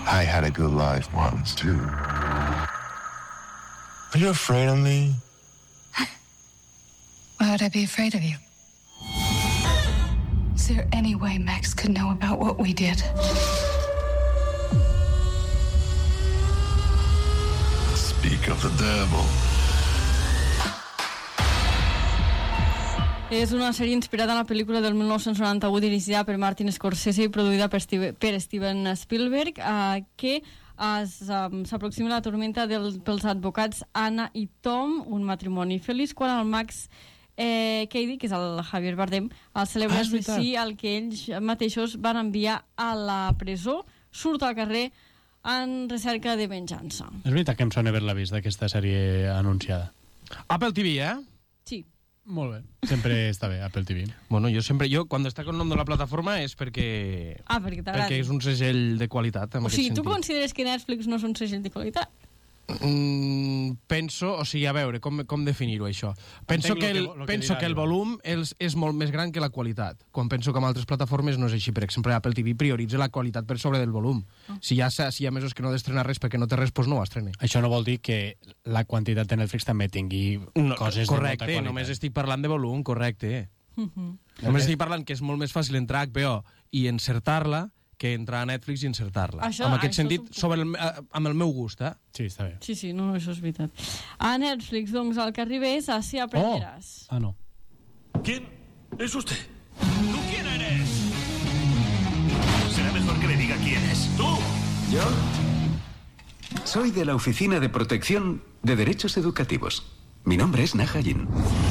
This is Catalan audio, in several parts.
I had a good life once, too. Are you afraid of me? Why would I be afraid of you? Is there any way Max could know about what we did? Speak of the devil. És una sèrie inspirada en la pel·lícula del 1991 dirigida per Martin Scorsese i produïda per Steven Spielberg, que s'aproxima la tormenta pels advocats Anna i Tom, un matrimoni feliç, quan el Max Cady, que és el Javier Bardem, el celebre assassí al que ells mateixos van enviar a la presó, surt al carrer en recerca de venjança. És veritat que em sona haver-la vist, d'aquesta sèrie anunciada. Apple TV, Sí. Molt bé. Sempre està bé, Apple TV. Bueno, jo quan destaco el nom de la plataforma és perquè és un segell de qualitat. O sigui, tu consideres que Netflix no és un segell de qualitat? Penso, o sigui, a veure, com definir-ho, això? Penso que el volum és molt més gran que la qualitat. Quan penso que amb altres plataformes no és així. Per exemple, Apple TV prioritza la qualitat per sobre del volum. Si hi ha mesos que no d'estrenar res perquè no té res, doncs no ho estrena. Això no vol dir que la quantitat de Netflix també tingui coses de molta qualitat. Correcte, només estic parlant de volum, correcte. Només estic parlant que és molt més fàcil entrar a HBO i encertar-la que entrar a Netflix i encertar-la. En aquest sentit, amb el meu gust, Sí, està bé. Sí, no, això és veritat. A Netflix, doncs, el que arribés, así aprenderás. No. ¿Quién es usted? ¿Tú quién eres? Será mejor que me diga quién es. ¿Tú? ¿Yo? Soy de la Oficina de Protección de Derechos Educativos. Mi nombre es Nahayin.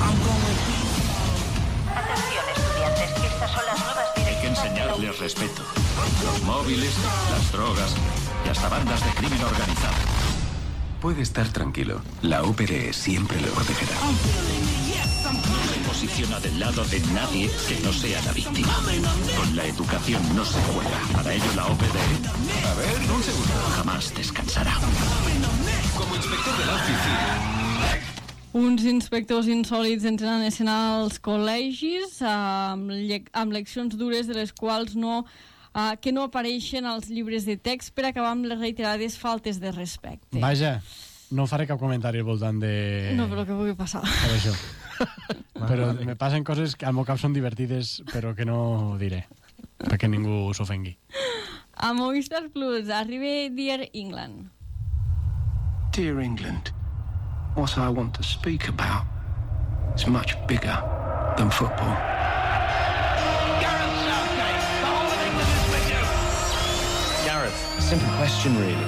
Atención, estudiantes, estas son las nuevas directivas. Hay que enseñarles respeto. Los móviles, las drogas y hasta bandas de crimen organizado. Puede estar tranquilo. La OPD siempre lo protegerá. No se posiciona del lado de nadie que no sea la víctima. Con la educación no se juega. Para ello la OPD... A ver, un segundo. Jamás descansarà. Como inspector de la oficina... Uns inspectors insòlids entren en escena als col·legis amb leccions dures de les quals que no apareixen als llibres de text per acabar amb les reiterades faltes de respecte. Vaja, no faré cap comentari al voltant de... No, però què pugui passar. Per això. Però me passen coses que al meu cap són divertides, però que no diré, perquè ningú s'ofengui. A Movistar Plus arriba Dear England. Dear England, what I want to speak about is much bigger than football. Gareth Southgate, the whole of England is with you. Gareth, a simple question really.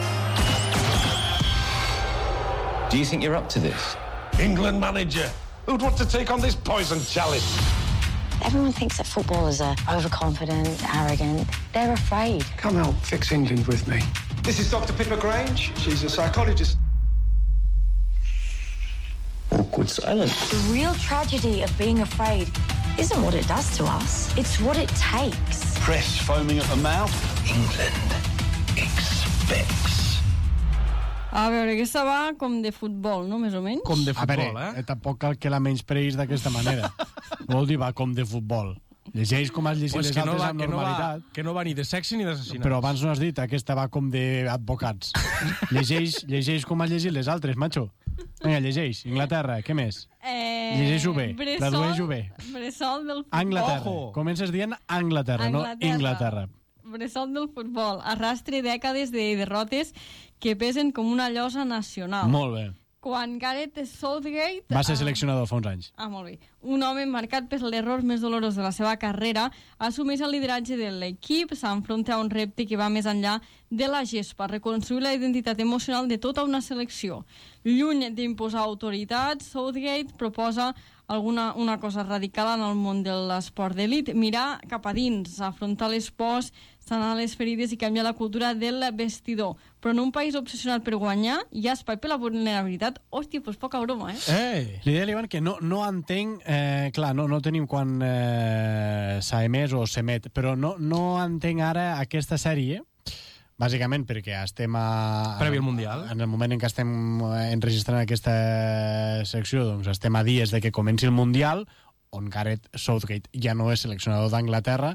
Do you think you're up to this? England manager. Who'd want to take on this poison chalice? Everyone thinks that footballers are overconfident, arrogant. They're afraid. Come help fix England with me. This is Dr. Pippa Grange. She's a psychologist. Awkward silence. The real tragedy of being afraid isn't what it does to us. It's what it takes. Press foaming at the mouth. England expects. A veure, aquesta va com de futbol, no? Més o menys? Com de futbol, Tampoc cal que la menyspreïs d'aquesta manera. Vol dir, va com de futbol. Llegeix com has llegit les altres amb normalitat. Que no va ni de sexe ni d'assassinats. Però abans no has dit, aquesta va com d'advocats. Llegeix com has llegit les altres, macho. Vinga, llegeix. Inglaterra, què més? Llegeix-ho bé. Tradueix-ho bé. Bressol del futbol. Anglaterra. Comences dient Anglaterra, no Inglaterra. Bressol del futbol. Arrastre dècades de derrotes que pesen com una llosa nacional. Molt bé. Quan Gareth Southgate... Va ser seleccionador fa uns anys. Molt bé. Un home marcat per l'error més dolorós de la seva carrera assumeix el lideratge de l'equip, s'enfronta a un repte que va més enllà de la gespa, reconstruir la identitat emocional de tota una selecció. Lluny d'imposar autoritat, Southgate proposa una cosa radical en el món de l'esport d'elit, mirar cap a dins, afrontar les pors, sanar les ferides i canviar la cultura del vestidor. Però en un país obsessionat per guanyar, hi ha espai per la vulnerabilitat. Hòstia, doncs poca broma, Li deia l'Ivan que no entenc... clar, no tenim quan s'ha emès o s'emet, però no entenc ara aquesta sèrie, bàsicament perquè estem previ al Mundial. En el moment en què estem enregistrant aquesta secció, doncs estem a dies de que comenci el Mundial, on Gareth Southgate ja no és seleccionador d'Anglaterra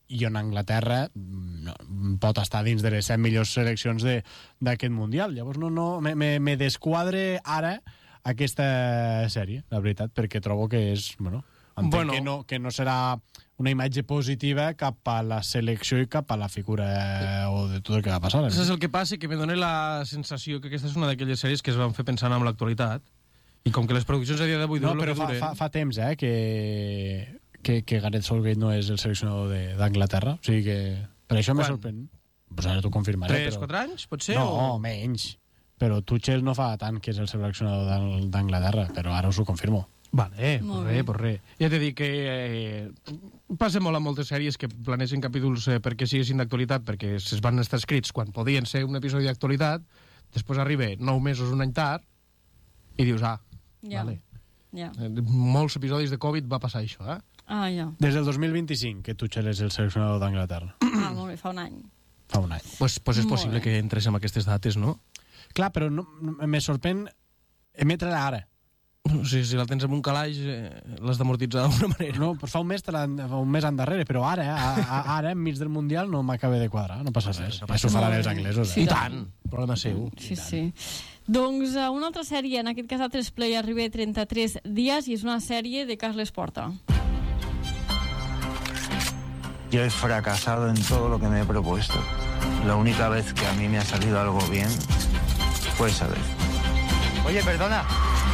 i on Anglaterra no, pot estar dins de les 100 millors seleccions d'aquest Mundial. Llavors me desquadre ara aquesta sèrie, la veritat, perquè trobo que és... Entenc que no serà una imatge positiva cap a la selecció i cap a la figura o de tot el que va passar. Això és el que passa, que me dona la sensació que aquesta és una d'aquelles sèries que es van fer pensant en l'actualitat, i com que les produccions a dia d'avui no, però fa temps que Gareth Southgate no és el seleccionador d'Anglaterra, o sigui que per això me sorprèn. Pues ara t'ho confirmaré. 3-4 anys, potser? No, menys. Però Tuchel no fa tant que és el seleccionador d'Anglaterra, però ara us ho confirmo. Vale, pues res. Ja t'he dit que passa molt a moltes sèries que planegen capítols perquè siguessin d'actualitat, perquè es van estar escrits quan podien ser un episodi d'actualitat, després arriba 9 mesos, un any tard, i dius, vale. Molts episodis de Covid va passar això, ja. Des del 2025 que Tuchel és el seleccionador d'Anglaterra. Molt bé, fa un any. Pues és possible que entres en aquestes dates, no? Clar, però me sorprèn emetre-la ara. Si la tens en un calaix, l'has d'amortitzar d'alguna manera. No, però fa un mes endarrere, però ara, enmig del Mundial, no m'acaba de quadrar, no passa res. Això ho faran els anglesos. I tant, problema seu. Sí. Doncs una altra sèrie, en aquest cas a 3Play, arriba a 33 dies i és una sèrie de Carles Porta. Yo he fracasado en todo lo que me he propuesto. La única vez que a mí me ha salido algo bien fue esa vez. Oye, perdona.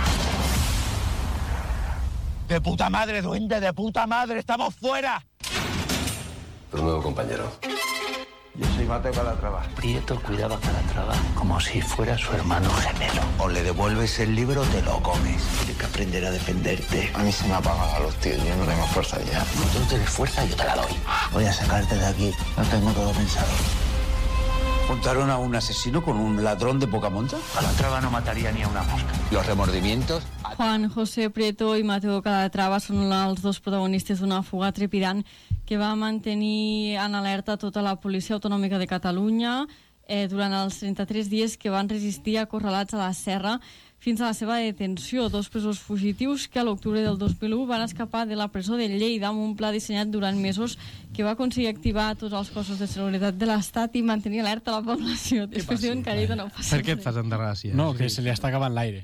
¡De puta madre, duende! ¡De puta madre! ¡Estamos fuera! Tu nuevo compañero. Yo soy Mateo Calatrava. Prieto cuidaba a Calatrava como si fuera su hermano gemelo. O le devuelves el libro o te lo comes. Tienes que aprender a defenderte. A mí se me apagan los tíos, yo no tengo fuerza ya. Si tú tienes fuerza, yo te la doy. Voy a sacarte de aquí. No tengo todo pensado. ¿Juntaron a un asesino con un ladrón de poca monta? Calatrava no mataría ni a una mosca. Los remordimientos... Juan José Prieto i Mateo Calatrava són els dos protagonistes d'una fuga trepidant que va mantenir en alerta tota la Policia Autonòmica de Catalunya durant els 33 dies que van resistir acorralats a la serra fins a la seva detenció. Dos presos fugitius que a l'octubre del 2001 van escapar de la presó de Lleida amb un pla dissenyat durant mesos que va aconseguir activar tots els cossos de seguretat de l'Estat i mantenir alerta a la població. Després diuen que no passa res. Per què et fas endarràcia? No, que se li està acabant l'aire.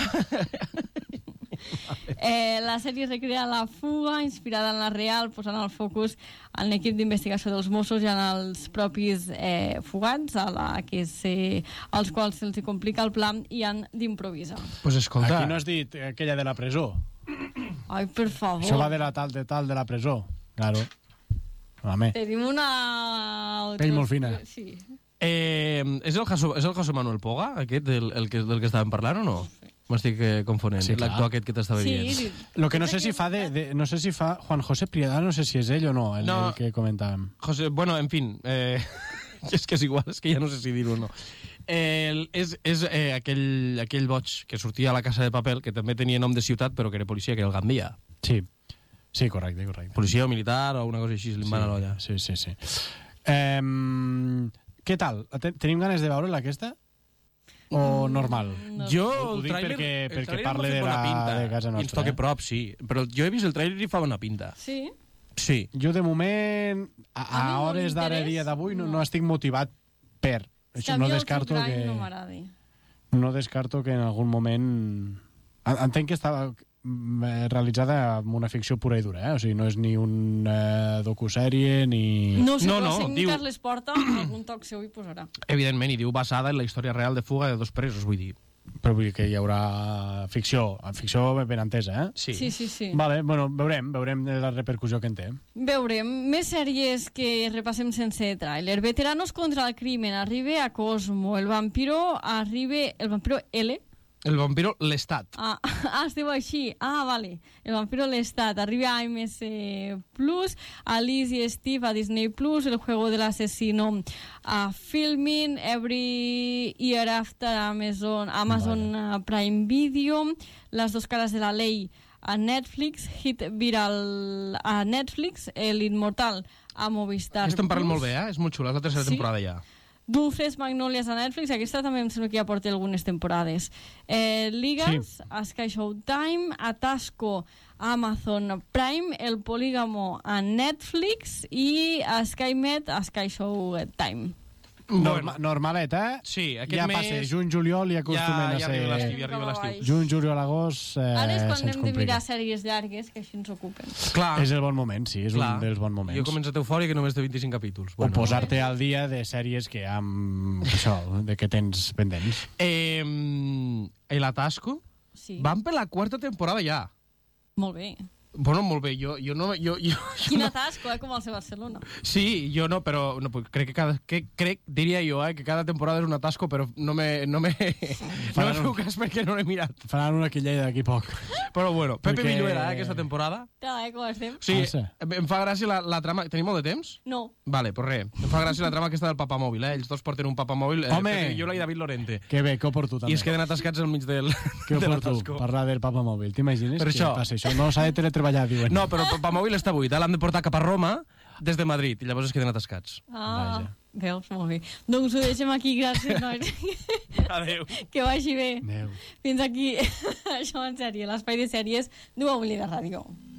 La sèrie recrea la fuga inspirada en la real, posant el focus en l'equip d'investigació dels Mossos i en els propis fugats als quals se'ls complica el pla i han d'improvisar. Pues escolta, aquí no has dit aquella de la presó. Ai, per favor. Això va de la tal de la presó. Claro. Home. Tenim una... Pell molt fina. Sí. És el José Manuel Poga, aquest, del que estàvem parlant, o no? M'estic confonent, sí, l'actor aquest que t'estava dient. Sí. Lo que no sé si fa no sé si fa Juan José Prieda, no sé si és ell o no, el que comentàvem. Bueno, en fin, és que és igual, és que ja no sé si dir-ho o no. És aquell boig que sortia a la Casa de Papel, que també tenia nom de ciutat, però que era policia, que era el Gandia. Sí, correcte. Policia o militar o una cosa així, li van a l'olla. Sí. Què tal? Tenim ganes de veure-la, aquesta? O normal? Jo el tràiler perquè parle de casa nostra. I ens toca prop, sí. Però jo he vist el tràiler i fa bona pinta. Sí? Sí. Jo, de moment, a hores d'ara, dia d'avui, no estic motivat per. Això no descarto que... no m'agradi. No descarto que en algun moment... Entenc que estava realitzada amb una ficció pura i dura, o sigui, no és ni una docusèrie ni... No sé, però si Carles Porta algun toc seu hi posarà. Evidentment, i diu basada en la història real de fuga de dos presos, vull dir. Però vull dir que hi haurà ficció ben entesa, Sí. Vale, bueno, veurem la repercussió que en té. Veurem. Més sèries que repassem sense tràiler. Veteranos contra el crimen, arriba a Cosmo. El vampiro L. El vampiro Lestat. Es diu així. Vale. El vampiro Lestat. Arriba a AMC+, Alice y Steve a Disney+, El juego del asesino a Filmin, Every Year After Amazon Prime Video, Las dos caras de la ley a Netflix, Hit Viral a Netflix, El Inmortal a Movistar+. Estem parlant molt bé, és molt xula, és la tercera temporada ja. Dulces Magnolias a Netflix, aquesta també em sembla que ja porta algunes temporades. Ligas, sí. A Sky Showtime, Atasco a Amazon Prime, El Polígamo a Netflix i a SkyMed a Sky Showtime. Normaleta, sí, aquest ja mes... passa, juny, juliol i acostumen a ser... Ja arriba l'estiu. Juny, juliol, agost... Ara és quan hem de mirar sèries llargues, que així ens ocupen. Clar. És el bon moment, sí, és un dels bons moments. Jo he començat Eufòria, que només té 25 capítols. O posar-te al dia de sèries que això, de que tens pendents. El Atasco? Sí. Van per la 4ª temporada ja. Molt bé. Bueno, molt bé, jo no... Quin atasco, com el de Barcelona. Sí, jo no, però no, crec, diria jo, que cada temporada és un atasco, però no me feu cas perquè no l'he mirat. Faran una quillella d'aquí poc. Però bueno, Pepe Villuera, aquesta temporada. Com estem? Sí, em fa gràcia la trama... Tenim molt de temps? No. Vale, pues res. Em fa gràcia la trama aquesta del papamòbil, Ells dos porten un papamòbil, Pepe Villuera i David Lorente. Que bé, que oportú també. I es queden atascats al mig del Que oportú, parlar del papamòbil. T'imagines que passa això? No s'ha de teletreballar, diuen. No, però el papamòbil està buit, l'han de portar cap a Roma des de Madrid, i llavors es queden atascats. Veus, molt bé. Doncs ho deixem aquí, gràcies, nois. Adéu. Que vagi bé. Adéu. Fins aquí, això en sèrie, l'espai de sèries d'U Oblida Ràdio.